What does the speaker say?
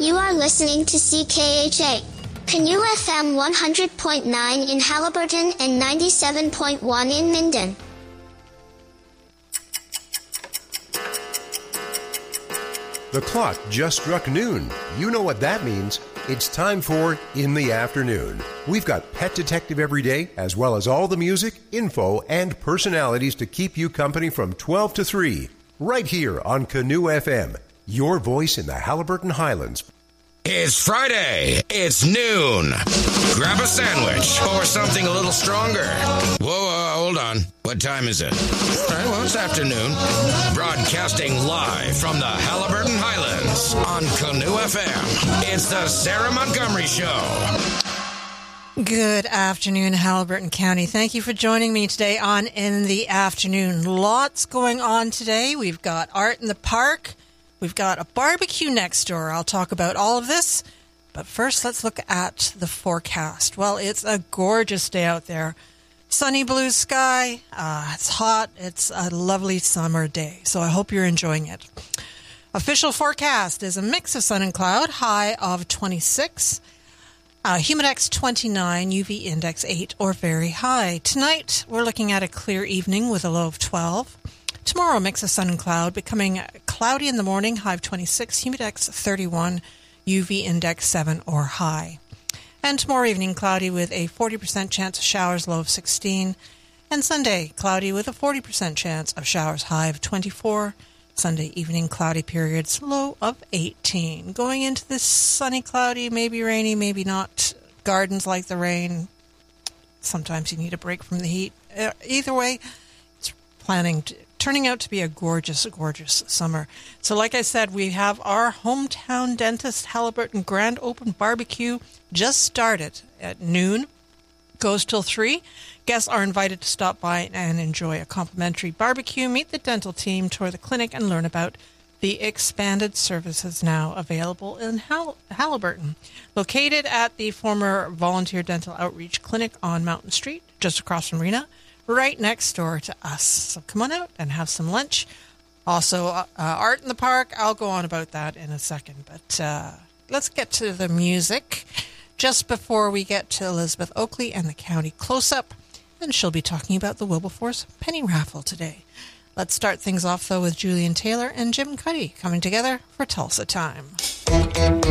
You are listening to CKHA. Canoe FM 100.9 in Haliburton and 97.1 in Minden. The clock just struck noon. You know what that means. It's time for In the Afternoon. We've got Pet Detective every day, as well as all the music, info, and personalities to keep you company from 12 to 3. Right here on Canoe FM, your voice in the Haliburton Highlands. It's Friday. It's noon. Grab a sandwich or something a little stronger. Whoa, hold on. What time is it? All right, well, it's afternoon. Broadcasting live from the Haliburton Highlands on Canoe FM. It's the Sarah Montgomery Show. Good afternoon, Haliburton County. Thank you for joining me today on In the Afternoon. Lots going on today. We've got art in the park. We've got a barbecue next door. I'll talk about all of this. But first, let's look at the forecast. Well, it's a gorgeous day out there. Sunny blue sky. It's hot. It's a lovely summer day. So I hope you're enjoying it. Official forecast is a mix of sun and cloud, high of 26. Humidex 29, UV index 8 or very high. Tonight, we're looking at a clear evening with a low of 12. Tomorrow, a mix of sun and cloud, becoming cloudy in the morning, high of 26, humidex 31, UV index 7 or high. And tomorrow evening, cloudy with a 40% chance of showers, low of 16. And Sunday, cloudy with a 40% chance of showers, high of 24. Sunday evening, cloudy periods, low of 18. Going into this sunny, cloudy, maybe rainy, maybe not. Gardens like the rain. Sometimes you need a break from the heat. Either way, it's turning out to be a gorgeous, gorgeous summer. So like I said, we have our hometown dentist Haliburton Grand Open Barbecue just started at noon. Goes till 3. Guests are invited to stop by and enjoy a complimentary barbecue, meet the dental team, tour the clinic, and learn about the expanded services now available in Haliburton. Located at the former Volunteer Dental Outreach Clinic on Mountain Street, just across from Rena, right next door to us. So come on out and have some lunch. Also, art in the park. I'll go on about that in a second. But let's get to the music. Just before we get to Elizabeth Oakley and the County Close-Up, and she'll be talking about the Wilberforce Penny Raffle today. Let's start things off, though, with Julian Taylor and Jim Cuddy coming together for Tulsa Time.